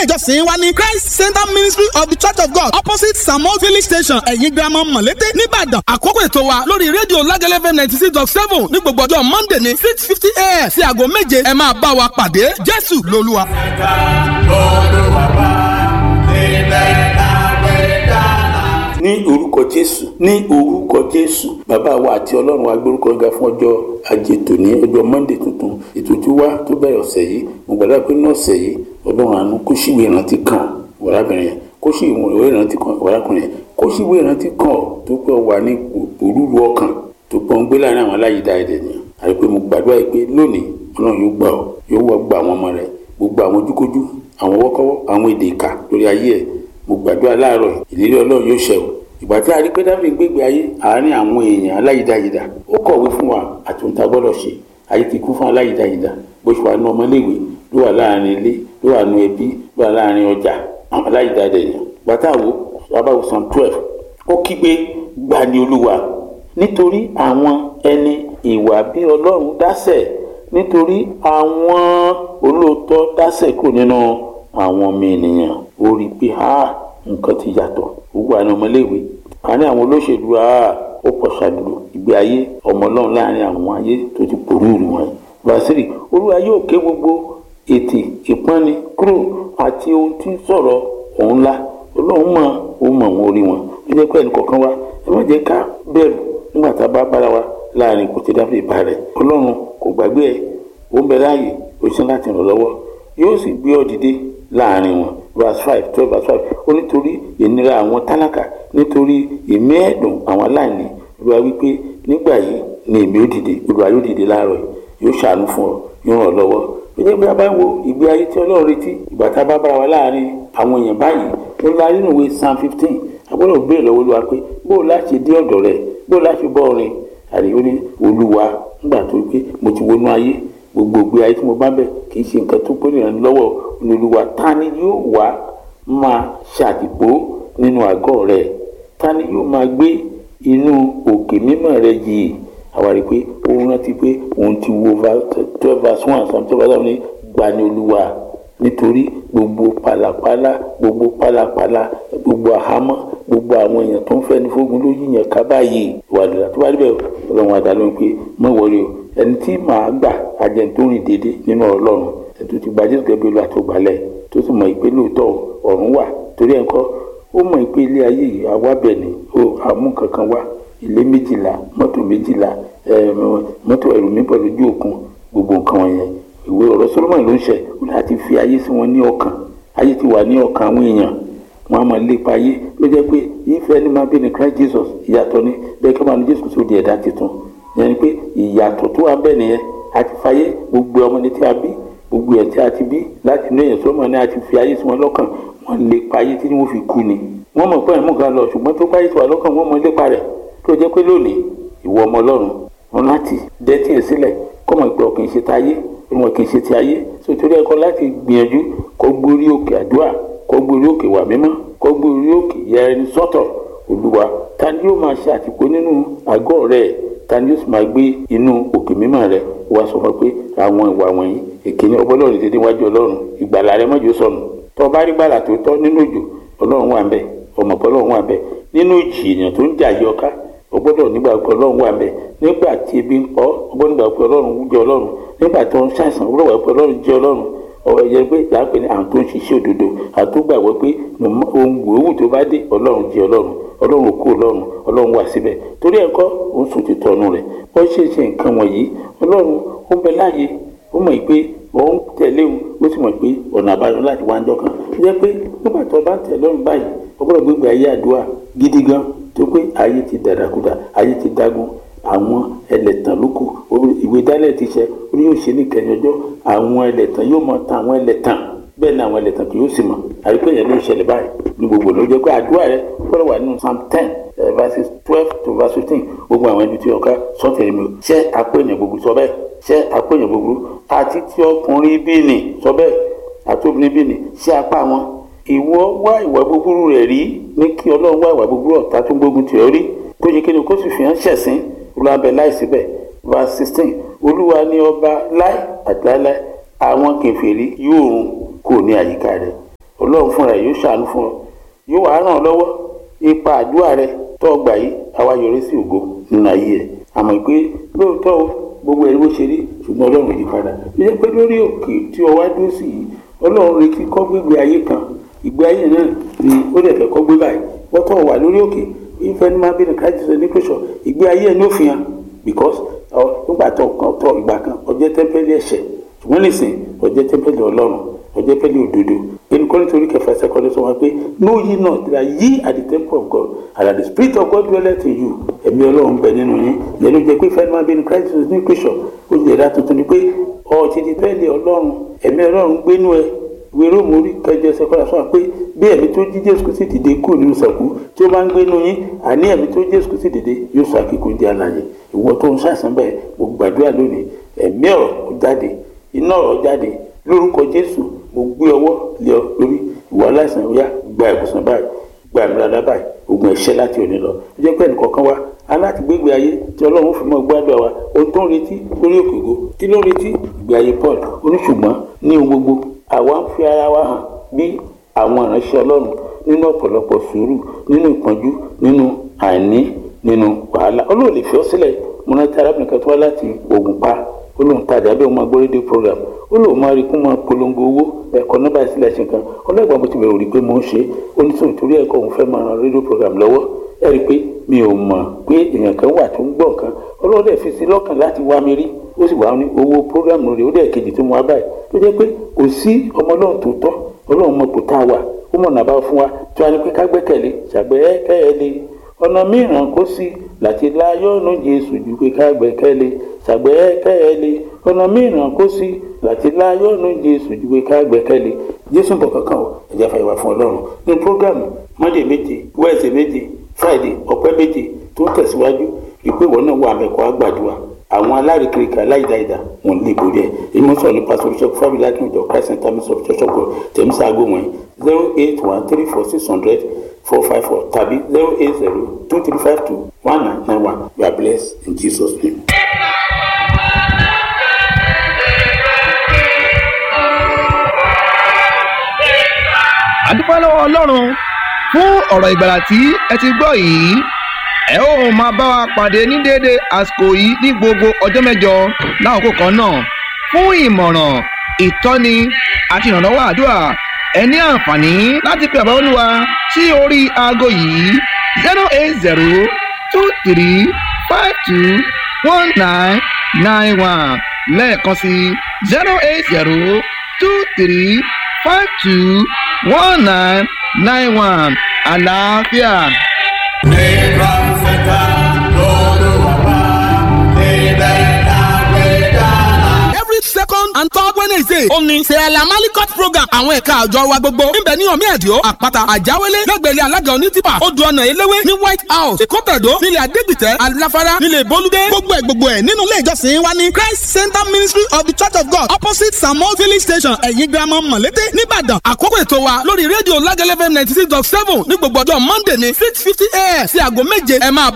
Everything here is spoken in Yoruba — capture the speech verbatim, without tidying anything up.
ìjọsìn wa ní Christ Center Ministry of the Church of God opposite Samuel Village Station ẹ̀yìn girama Mọ̀lété nìbàdàn. àkókò ètò wa lórí rédíò Lágẹ̀lẹ̀ F M ninety six dot seven ní gbogbo ọjọ́ Monday ní six fifty a m sí aago méje ẹ máa bá wa pàdé. Jésù lolúwa. ẹ̀ka olúwa bá ilẹ̀ àgbẹ̀dá. ní orúkọ Jésù ní orúkọ Jésù bàbá wa àti Ọlọ́run wa gbórúkọ ga fún ọjọ́ ajé tòní ọjọ́ Monday tuntun ètò tí wá tó bẹ̀rẹ̀ ọ̀sẹ̀ yìí mo gbàdúrà pé ní ọ̀sẹ̀ yìí Ọlọ́run àánú kó ṣíwé ìrántí kan wàrábìnrin yẹn kó ṣí ìwé ìrántí kan wàrákùnrin yẹn kó ṣí ìwé ìrántí kan tó pẹ́ wà ní òrùrù ọkàn tó pọ̀ ń gbé láàrin àwọn aláyídá ẹ̀dẹ̀ ni àti pé mo gbàdúrà pé lónìí Ọlọ́run yóò gbà ọ́ yóò wọ́ gba àwọn ọmọ rẹ̀ gbogbo àwọn ojúkójú àwọn wọ́kọ́wọ́ àwọn èdè ìkà lórí ayé ẹ̀ mo gbàdúrà láàárọ̀ ìlérí Ọlọ́run yóò ṣẹ o ìgbà tí a rí pé Dáfídì gbégbé ayé àárín àwọn èèyàn aláyídáyídá ó kọ̀wé fún wa àti ohun tá a gbọ́dọ̀ ṣe ayé ti kú fún aláyídáyídá bó ṣe wà ní ọmọléèwé ló wà láàrin ilé ló wà ní ẹbí ló wà láàrin ọjà àwọn aláyídáyídá èèyàn gbàtà wo abáwo san twelve ó kígbe gbani Olúwa nítorí àwọn ẹni ìwà bí Ọlọ́run dásẹ̀ nítorí àwọn olóòótọ́ dásẹ̀ kù nínú àwọn ọmọ ènìyàn ó rí pé ha nǹkan ti yàtọ̀ gbogbo àwọn ọmọléèwé àárín àwọn olóṣèlú ó pọ̀ ṣàdúró ìgbé ayé ọmọ Ọlọ́run láàrin àwọn ayé tó ti pòrúurú wọn. Bàṣírì Olúwa yóò ké gbogbo ètè ìpọ́nni kúrò àti ohun tí sọ̀rọ̀ òun ńlá Ọlọ́run mọ̀ ó mọ̀ wọn orí wọn ó jẹ́ pé ẹnìkọ̀ọ̀kan wa ẹ má jẹ́ ká bẹ̀rù nígbà tá a bá bára wa láàrin kò tí Dáfídì bá rẹ̀ Ọlọ́run kò gbàgbé ẹ̀ ó ń bẹ láàyè ó ṣe láti ràn lọ́wọ́ yóò sì gbé ọ dìde láàrin wọn. Verse five twelve verse five ó nítorí ìnira àwọn tálákà nítorí ìmí ẹ̀dùn àwọn aláìní Olúwa wípé nígbà yìí ni èmi ó dìde Olúwa yóò dìde láàárọ̀ yóò ṣàánú fún ọ yóò ràn ọ́ lọ́wọ́. ó jẹ́ pé a bá wo ìgbé ayé tí Ọlọ́run retí ìgbà tá a bá bára wa láàrin àwọn èèyàn báyìí ó la nínú ìwé Psalm fifteen a gbọ́dọ̀ béèrè lọ́wọ́ Olúwa pé bó o láti dé ọ̀dọ̀ rẹ̀ bó o láti bọ́ ọrin àríyó ní Olúwa nígbà tó pé mo ti wọnú ayé gbogbo ìgbé ayé tí mo bá bẹ̀ kì í ṣe nǹkan tó pé nìyẹn lọ́wọ́ Olúwa ta ni yóò wá máa ṣàdìpó nínú àgọ́ rẹ̀ ta ni yóò máa gbé inú òkè mímọ́ rẹ̀ yìí àwárí pé òun rántí pé òun ti wo twelve verse one psalm twelve verse one ní gbani Olúwa nítorí gbogbo pàlàpàlà gbogbo pàlàpàlà gbogbo àhámọ́ gbogbo àwọn èèyàn tó ń fẹ́ ní fógun ló yíyan ká báyìí wàdùrà tó bá rí bẹ́ẹ̀ Ọlọ́run àdá ló ń pè mọ́ wọlé o ẹni tí màá gbà ajẹ́ tó rìn déédéé nínú Ọlọ́run ẹni tó ti gba Jésù gẹ́gẹ́ bí Olúwa tó gbalẹ̀ tó sì mọ̀ ìpè lóòótọ́ ọ̀run wà torí ẹ̀ ń kọ́ ó mọ̀ ìpè ilé ayé yìí àwábẹ̀ ni ó àmú kankan wá ilé méjìlá mọ́tò méjìlá mọ́tò ẹ̀rù mi pẹ̀lú ojú òkun gbogbo nǹkan wọ̀nyẹn ìwé ọ̀rọ̀ Solomoni ló ń ṣe ó láti fi ayé sí wọn ní ọkàn ayé ti wà ní ọkàn àwọn èèyàn wọn á máa lépa ayé ló jẹ́ pé ìfẹ́ ni máa bí ní Christ Jesus ìyàtọ̀ ni bẹ́ẹ̀ kí wọ́n máa ní Jésù tó di ẹ̀dá tuntun yẹn ni pé ìyàtọ̀ tó wà bẹ́ẹ̀ nìyẹn àti fàyè gbogbo ọmọ ní tí a bí gbogbo ẹ̀ tí a ti bí láti inú èèyàn Solomoni ní àti fi ayé sí wọn lọ́kàn wọ́n lépa ayé tí wọ́n fi kú ni wọ́n mọ̀ pé ẹ̀ mú kan lọ ṣùgbọ́n tó báyìí ti wà lọ́kàn wọ́n mọ lépa rẹ̀ tó jẹ́ pé lónìí ìwọ ọmọ Ọlọ́run wọn láti dẹ́tí ẹ̀ sílẹ̀ kọ́mọ ìpè ọ̀kìn ṣe táyé wọn kì í ṣe ti ayé sotori ẹ̀kọ́ láti gbìyànjú kó gbórí òkè àdúrà kó gbórí òkè wà mímọ́ kó gbórí òkè yẹ ẹni sọ́tọ̀ Olúwa ta ni yóò máa ṣe àtìpó nínú àgọ́ rẹ̀ ta ni yóò sì máa gbé inú òkè mímọ́ rẹ̀ wá sọ fún pé àwọn ìwà wọ̀nyí èkìní ọbọlọ́run dédé wájú Ọlọ́run ìgbàlà rẹ̀ mọ́jọ́ sọnù tó bá rí gbàlà tó tọ́ nínú òjò Ọlọ́run wà ń bẹ̀ ọmọkọ Ọlọ́run wà ń bẹ̀ nínú ìjì èèyàn tó ń jà yọ ká ọgbọ́dọ̀ nígbà pé Ọlọ́run wà ń bẹ̀ nígbà tí ebi ń pọ̀ ọgbọ́dọ̀ nígbà pé Ọlọ́run jẹ́ Ọlọ́run nígbà tó ń ṣàìsàn ọgbọ́dọ̀ wà pé Ọlọ́run jẹ́ Ọlọ́run ọ̀rọ̀ ẹ̀yẹ pé láàpẹ̀ ní àwọn tó ń ṣiṣẹ́ òdodo àti tó gbàgbọ́ pé ohun gbòówù tó bá dé Ọlọ́run jẹ́ Ọlọ́run Ọlọ́run kú Ọlọ́run Ọlọ́run wà síbẹ̀ torí ẹ̀kọ́ òun sùn ti tọ́nu rẹ̀ wọ́n ṣe ṣe nǹkan wọ̀nyí Ọlọ́run ó ń bẹ láàyè ó mọ̀ pé òun tẹ̀lé òun ó sì mọ̀ pé ọ̀nà àbáyọ láti wá ń jọkàn ó jẹ́ pé nígbà tó bá tẹ̀ lọ́rùn báyìí ọgbọ́dọ̀ gbégbé ayé àdúrà gidi gan tó pé ayé ti dàdàkúdà ayé ti dágún àwọn ẹlẹ́tàn ló kù ìwé dálẹ̀ ti ṣe ó ní yóò ṣe ní kẹyìn ọjọ́ àwọn ẹlẹ́tàn yóò mọ̀ tán àwọn ẹlẹ́tàn bẹ́ẹ̀ ni àwọn ẹlẹ́tàn kì yóò sì mọ̀ àrípẹ́ yẹn ló ń ṣẹlẹ̀ báyìí ní gbogbo ló jẹ́ pé àdúrà rẹ fọ́lọ́ wà nínú Psalm ten verses twelve to verse fifteen gbogbo àwọn ibi tí ọ̀ká sọ́tẹ̀ mi ṣé àpéyàn gbogbo sọ bẹ́ẹ̀ ṣé àpéyàn gbogbo àti tí ọkùnrin bí ni sọ bẹ́ẹ̀ àti obìnrin bí ni ṣé apá wọn ìwọ wá ìwà búburú rẹ̀ rí ní kí Ọlọ́run wá ìwà búburú ọ̀tá tó gbógun tì ọ́ rí kó yẹ kí ni kó sì fi hàn ṣẹ̀sín olùwàbẹ̀ láìsí bẹ́ẹ̀ verse sixteen Olúwa ní ọba láì àti láíláí àwọn kèfèrí yóò run kò ní àyíká rẹ̀ ọlọ́run fúnra ẹ̀ yóò ṣàánú fún ọ yóò wá ràn ọ́ lọ́wọ́ ipa àdúrà rẹ tó ọgbà yìí àwa yọrí sí ògo nínú ayé ẹ̀ àmọ́ pé lóòótọ́ o gbogbo ẹ̀rí bó ṣe rí ṣùgbọ́n ọlọ́run yí padà ó jẹ́ pé lórí òkè tí ọ wá dúró sí yìí ọlọ́run retí kọ́ gbégbé ayé kan ìgbé ayé náà ni ó dẹ̀ fẹ́ kọ́ gbé báyìí wọ́n tọ́ wà lórí òkè ìfẹ́ ní máa bí ní kájíṣẹ́ ní pẹ̀sọ̀ ìgbé ayé ẹ̀ ní òfin hàn because nígbà tó kan tó ìgbà kan ọjọ́ tẹ́ḿpẹ́lì ẹ̀ṣẹ̀ ṣùgbọ́n nìsín ọjọ́ tẹ́ḿpẹ́lì ọlọ́run ọjọ́ tẹ́ḿpẹ́lì òdodo ẹni kọ́ni torí kẹfà sẹ́kọ́ndé sọ wọn pé know ye not that ye are the temple of God and that the spirit of God dwelleth in you ẹ̀mí ọlọ́run bẹ nínú yín yẹn ló jẹ́ pé ìfẹ́ ní máa bí ní kájíṣẹ́ ní pẹ̀sọ̀ ó yẹ ẹ̀dá tuntun ni pé ọ ti di tẹ́lẹ̀ ọlọ́run ẹ̀mí ọlọ́run gbénú ẹ wéró mórí kẹjọ sẹkọlá sọ pé bí ẹ̀mí tó jí Jésù Kristi dìde kúrò nínú sọ̀kú tí ó bá ń gbénú yín àní ẹ̀mí tó Jésù Kristi dìde yóò sọ àkíkú di alààyè ìwọ tó ń ṣàìsàn bẹ́ẹ̀ mo gbàdúrà lónìí ẹ̀mí ọ̀rọ̀ jáde iná ọ̀rọ̀ jáde lórúkọ Jésù mo gbé ọwọ́ lé ọ lórí ìwọ aláìsàn ọ̀yá gba ìwòsàn báyìí gba ìmúradá báyìí ogun ẹ̀ṣẹ̀ láti òní lọ ó jẹ́ pé ẹnìkọ̀ọ̀kan wa aláti gbégbé ayé tí ọlọ́run fi mọ́ gbádùn wa ohun tó ń retí lórí òkè ògo kí ló ń retí ìgbé ayé Paul oníṣùgbọ́n ní ohun gbogbo àwa ń fi ara wa hàn bí àwọn ìránṣẹ́ ọlọ́run nínú ọ̀pọ̀lọpọ̀ sùúrù nínú ìpọ́njú nínú àìní nínú wàhálà ọlọ́run lè fi ọ́ sílẹ̀ mo rántí arábìnrin kan tó wá láti Ògùnpa ó lóun tajà bẹ́ẹ̀ wọ́n máa gbọ́ rédíò program ó lóun máa rí kó máa polongo owó ẹ̀kọ́ nọ́mbà ìsílẹ̀ ṣe kan ọlọ́gbọ̀n bó ti bẹ̀rù rí pé mo ń ṣe ó ní sóò torí ẹ̀kọ́ òun fẹ́ máa ran rédíò program lọ́wọ́ ẹ rí i pé mi ò mọ̀ pé èèyàn kan wà tó ń gbọ́ nǹkan ọlọ́run dẹ̀ fi sí lọ́kàn láti wá mi rí ó sì wá ní owó program rẹ̀ ó dẹ̀ kejì tó mú wá báyìí tó jẹ́ pé kò sí ọmọ ọlọ́run tó tọ́ ọlọ́run mọ̀ kò tá a wà ó mọ̀ nàbà fún wa tí wàá ní pé ká gbẹ́kẹ̀lé ṣàgbẹ́kẹ̀lé ọ̀nà mìíràn kò sí láti láyọ̀nù Jésù ju pé ká gbẹ́kẹ̀lé ṣàgbẹ́kẹ̀lé ọ̀nà mìíràn kò sí láti láyọ̀nù Jésù ju pé ká gbẹ́kẹ̀lé Jésù ń bọ̀ kankan o ẹ̀jẹ̀ fàyẹ̀wà fún ọlọ́run ní program Monday méje Wednesday méje Friday ọpẹ́ méje tó ń tẹ̀síwájú ìpè ìwọ náà wà mẹ́kọ̀ọ́ àgbàdua àwọn alárìkìrìkà aláìdáìdá wọn lè borí ẹ èmi sọ ní pásítọ̀ bishop fábí lákìn ìjọ Christ Center Ministry of Church of God tẹ̀mísà aago wọ̀nyí zero eight one three four six hundred four five four tàbí zero eight zero two three five two one nine nine one you are blessed in Jesus name. àdúpẹ́ lọ́wọ́ Ọlọ́run fún ọ̀rọ̀ ìgbàlà tí ẹ ti gbọ́ yìí ẹ ó máa bá wa pàdé ní déédé àsìkò yìí ní gbogbo ọjọ́ mẹ́jọ láàkókò kan náà fún ìmọ̀ràn ìtọ́ni àti ìrànlọ́wọ́ àdúrà ẹ ní àǹfààní láti pe bàbá Olúwa sí orí aago yìí zero eight zero two three five two one nine nine one lẹ́ẹ̀kan sí zero eight zero two three five two one nine nine one àlàáfíà. ní prọfẹ̀tà lọ́lọ́wọ́ níbẹ̀ lágbèdá. every second and third Wednesday ó ní sẹ́ẹ̀lá malikot program àwọn ẹ̀ka àjọ wa gbogbo níbẹ̀ ní ọ̀mí ẹ̀díọ́ àpáta àjáwélé lẹ́gbẹ̀rẹ́ alága onítìpà odò ọ̀nà eléwé ní White House èkótẹ̀dó nílẹ̀ adégbìtẹ́ aláfárá nílẹ̀ bolúdé gbogbo ẹ̀ gbogbo ẹ̀ nínú ilé ìjọsìn wa ní Christ Center Ministry of the Church of God opposite Samuel Village Station ẹ̀yìn girama mọ̀lété nìbàdàn àkókò ètò wa lórí rédíò lágẹ̀lẹ̀ F M ninety six dot seven ní gbogbo ọjọ́ Monday ní six fifty a m sí aago méje ẹ máa